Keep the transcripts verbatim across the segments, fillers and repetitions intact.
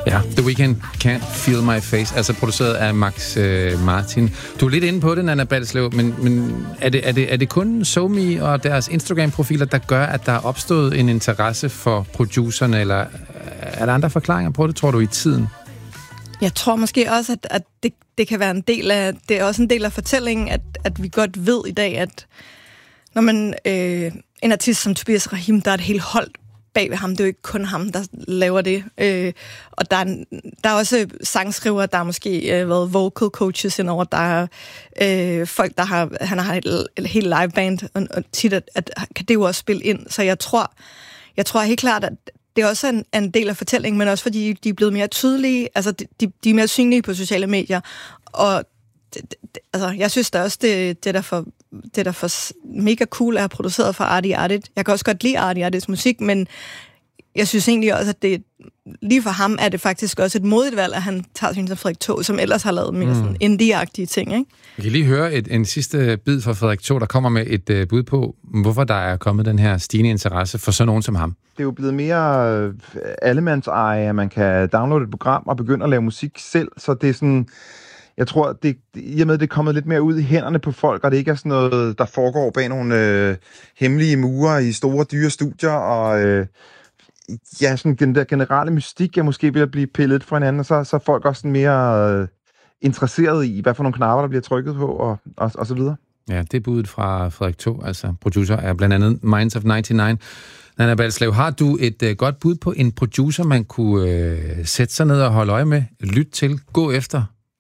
Ja, The Weeknd, Can't Feel My Face, altså produceret af Max øh, Martin. Du er lidt inde på det, Nanna Balslev, men, men er, det, er, det, er det kun SoMe og deres Instagram-profiler, der gør, at der er opstået en interesse for producerne, eller er der andre forklaringer på det, tror du, i tiden? Jeg tror måske også, at, at det, det kan være en del af, det er også en del af fortællingen, at, at vi godt ved i dag, at når man, øh, en artist som Tobias Rahim, der er et helt hold bag ved ham. Det er jo ikke kun ham, der laver det. Øh, og der er, der er også sangskrivere, der har måske øh, været vocal coaches indover. Der er øh, folk, der har, han har et, et helt liveband, og, og tit at, at, kan det jo også spille ind. Så jeg tror, jeg tror helt klart, at det er også en, en del af fortællingen, men også fordi de er blevet mere tydelige. Altså, de, de er mere synlige på sociale medier. Og det, det, altså, jeg synes da også, det, det der for det der for mega cool er produceret for Artie Artit. Jeg kan også godt lide Artie Artits musik, men jeg synes egentlig også, at det lige for ham er det faktisk også et modigt valg, at han tager sin som Frederik Taag, som ellers har lavet mere mm. sådan indie-agtige ting, ikke? Vi kan lige høre et, en sidste bid fra Frederik Taag, der kommer med et uh, bud på, hvorfor der er kommet den her stigende interesse for sådan nogen som ham. Det er jo blevet mere allemandseje, at man kan downloade et program og begynde at lave musik selv, så det er sådan... Jeg tror, det, i og med, det er kommet lidt mere ud i hænderne på folk, og det ikke er sådan noget, der foregår bag nogle øh, hemmelige mure i store, dyre studier, og øh, ja, sådan den der generelle mystik, jeg måske vil blive pillet fra hinanden, og så, så er folk også sådan mere øh, interesseret i, hvad for nogle knapper, der bliver trykket på, og, og, og så videre. Ja, det er budet fra Frederik Taag, altså producer af blandt andet Minds of nioghalvfems. Nanna Balslev, har du et øh, godt bud på en producer, man kunne øh, sætte sig ned og holde øje med, lytte til, gå efter?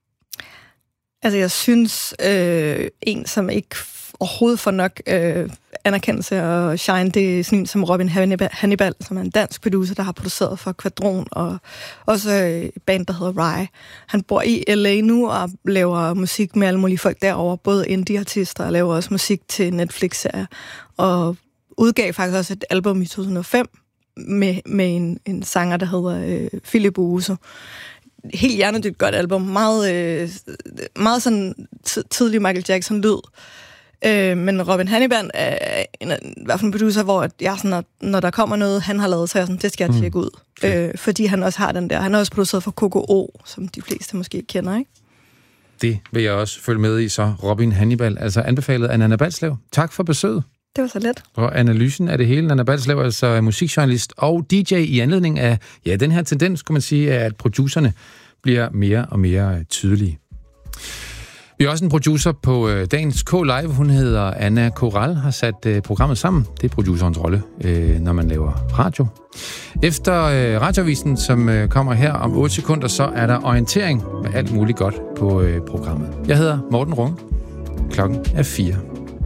Altså, jeg synes, øh, en, som ikke overhovedet får nok øh, anerkendelse og shine, det er sådan en som Robin Hannibal, som er en dansk producer, der har produceret for Quadron, og også et band, der hedder Rye. Han bor i L A nu og laver musik med alle mulige folk derovre, både indie-artister og laver også musik til Netflix-serier, og udgav faktisk også et album i to tusind og fem med, med en, en sanger, der hedder øh, Philip Uso. Helt hjernedybt godt album. Meget, øh, meget sådan t- tidlig Michael Jackson-lyd. Øh, men Robin Hannibal er en, i hvert fald en producer, hvor jeg sådan, når, når der kommer noget, han har lavet, så jeg sådan, det skal jeg tjekke ud. Mm. Øh, fordi han også har den der. Han har også produceret for K K O, som de fleste måske kender, ikke? Det vil jeg også følge med i, så Robin Hannibal, altså anbefalet af Nanna Balslev. Tak for besøget. Det var så let. Og analysen af det hele. Nanna Balslev, altså musikjournalist og D J i anledning af, ja, den her tendens, kunne man sige, at producerne bliver mere og mere tydelige. Vi har også en producer på øh, dagens K-Live. Hun hedder Anna Koral, har sat øh, programmet sammen. Det er producerens rolle, øh, når man laver radio. Efter øh, radioavisen, som øh, kommer her om otte sekunder, så er der orientering med alt muligt godt på øh, programmet. Jeg hedder Morten Rung. Klokken er fire.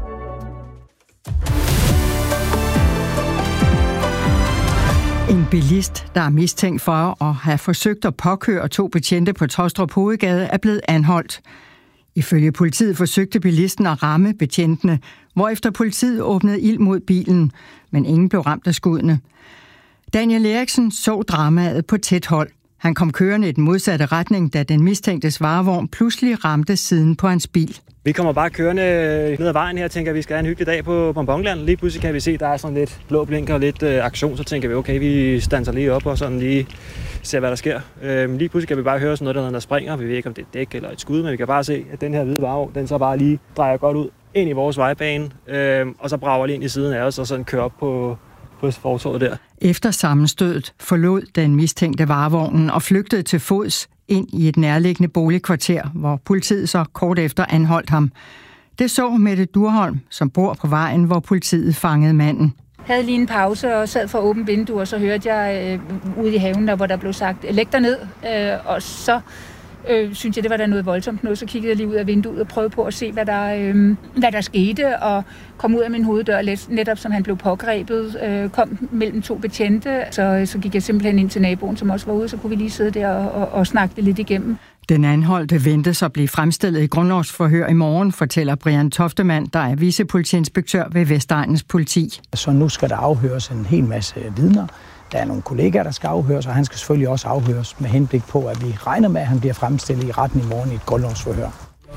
En bilist, der er mistænkt for at have forsøgt at påkøre to betjente på Taastrup Hovedgade, er blevet anholdt. Ifølge politiet forsøgte bilisten at ramme betjentene, hvorefter politiet åbnede ild mod bilen, men ingen blev ramt af skuddene. Daniel Eriksen så dramaet på tæt hold. Han kom kørende i den modsatte retning, da den mistænktes varevogn pludselig ramte siden på hans bil. Vi kommer bare kørende ned ad vejen her og tænker, at vi skal have en hyggelig dag på Bonbonland. Lige pludselig kan vi se, at der er sådan lidt blå blinker og lidt øh, aktion, så tænker vi, okay, vi standser lige op og sådan lige ser, hvad der sker. Øh, lige pludselig kan vi bare høre sådan noget, der, der springer. Vi ved ikke, om det er et dæk eller et skud, men vi kan bare se, at den her hvide varevogn, den så bare lige drejer godt ud ind i vores vejbane, øh, og så brager lige ind i siden af os og sådan kører op på, på fortovet der. Efter sammenstødet forlod den mistænkte varevognen og flygtede til fods ind i et nærliggende boligkvarter, hvor politiet så kort efter anholdt ham. Det så Mette Durholm, som bor på vejen, hvor politiet fangede manden. Jeg havde lige en pause og sad for åbent vindue, og så hørte jeg øh, ude i haven, der, hvor der blev sagt, læg dig ned, øh, og så øh, synes jeg, det var der noget voldsomt noget. Så kiggede jeg lige ud af vinduet og prøvede på at se, hvad der, øh, hvad der skete, og kom ud af min hoveddør, netop som han blev pågrebet, øh, kom mellem to betjente. Så, så gik jeg simpelthen ind til naboen, som også var ude, så kunne vi lige sidde der og, og, og snakke det lidt igennem. Den anholdte ventes at blive fremstillet i grundlovsforhør i morgen, fortæller Brian Toftemann, der er vicepolitiinspektør ved Vestegnens politi. Så nu skal der afhøres en hel masse vidner. Der er nogle kollegaer, der skal afhøres, og han skal selvfølgelig også afhøres med henblik på, at vi regner med, at han bliver fremstillet i retten i morgen i et grundlovsforhør.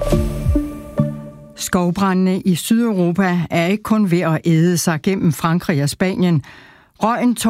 Skovbrandene i Sydeuropa er ikke kun ved at æde sig gennem Frankrig og Spanien. Røgen